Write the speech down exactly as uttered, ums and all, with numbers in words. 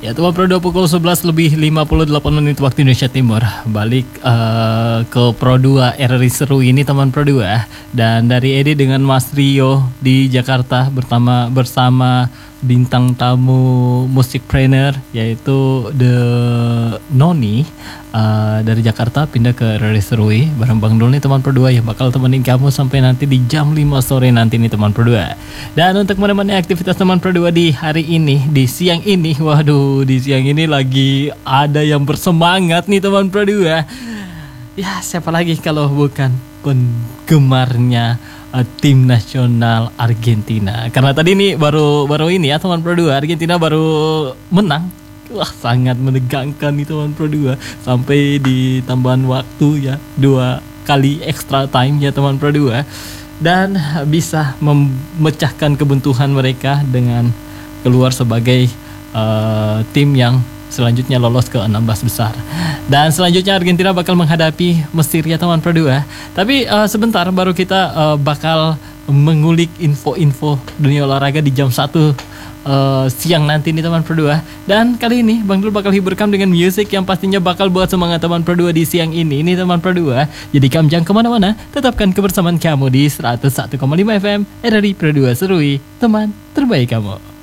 Ya, teman Pro dua pukul sebelas lebih lima puluh delapan menit waktu Indonesia Timur. Balik uh, ke Pro dua R R I seru ini teman Pro dua. Dan dari Edi dengan Mas Rio di Jakarta bersama bersama bintang tamu musikpreneur yaitu The Noni uh, dari Jakarta pindah ke R R I Serui bareng Bang Dul nih teman Pro dua yang bakal temenin kamu sampai nanti di jam lima sore nanti nih teman Pro dua. Dan untuk menemani aktivitas teman Pro dua di hari ini, di siang ini, waduh di siang ini lagi ada yang bersemangat nih teman Pro dua. Ya siapa lagi kalau bukan penggemarnya uh, tim nasional Argentina. Karena tadi nih baru baru ini ya teman Pro dua, Argentina baru menang. Wah sangat menegangkan nih teman Pro dua. Sampai di tambahan waktu ya dua kali extra time ya teman Pro dua. Dan bisa memecahkan kebuntuan mereka dengan keluar sebagai uh, tim yang selanjutnya lolos ke enam belas besar. Dan selanjutnya Argentina bakal menghadapi Mesir ya teman Pro dua. Tapi uh, sebentar baru kita uh, bakal mengulik info-info dunia olahraga di jam satu uh, siang nanti nih teman Pro dua. Dan kali ini Bang Dul bakal hibur kamu dengan musik yang pastinya bakal buat semangat teman Pro dua di siang ini. Ini teman Pro dua. Jadi kamu jangan kemana-mana, tetapkan kebersamaan kamu di seratus satu koma lima F M R R I Pro dua Serui, teman terbaik kamu.